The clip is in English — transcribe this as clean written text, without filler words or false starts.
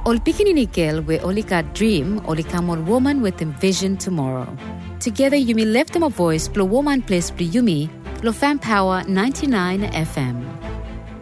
Ol pikininikel we olika dream olikamon woman with envision tomorrow. Together you may lift them a voice, blow woman place, yumi, lo fan power 99 FM.